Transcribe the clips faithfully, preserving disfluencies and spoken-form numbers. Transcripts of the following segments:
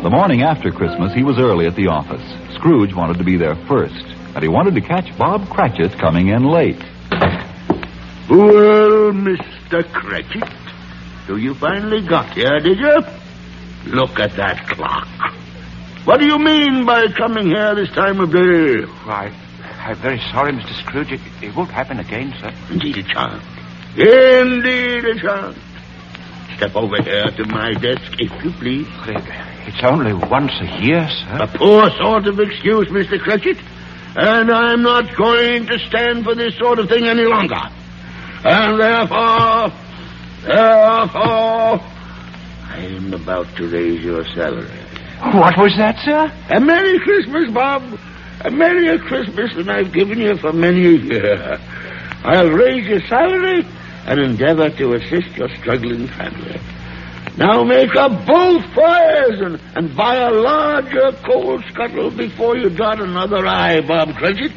The morning after Christmas, he was early at the office. Scrooge wanted to be there first, and he wanted to catch Bob Cratchit coming in late. Well, Mister Cratchit, so you finally got here, did you? Look at that clock. What do you mean by coming here this time of day? Why, I'm very sorry, Mister Scrooge. It, it won't happen again, sir. Indeed it shan't. Indeed it shan't. Step over here to my desk, if you please. It, it's only once a year, sir. A poor sort of excuse, Mister Cratchit. And I'm not going to stand for this sort of thing any longer. And therefore, therefore, I'm about to raise your salary. What was that, sir? A Merry Christmas, Bob. A Merry Christmas than I've given you for many a year. I'll raise your salary and endeavor to assist your struggling family. Now make up both fires and, and buy a larger coal scuttle before you dot another I, Bob Cratchit.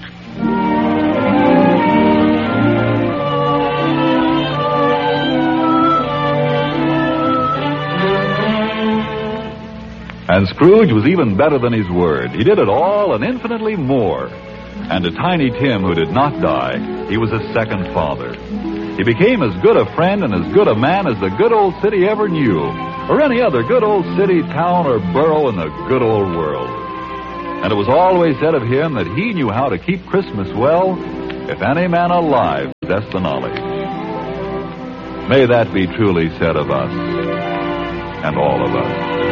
And Scrooge was even better than his word. He did it all and infinitely more. And to Tiny Tim, who did not die, he was a second father. He became as good a friend and as good a man as the good old city ever knew, or any other good old city, town, or borough in the good old world. And it was always said of him that he knew how to keep Christmas well, if any man alive possessed the knowledge. May that be truly said of us, and all of us.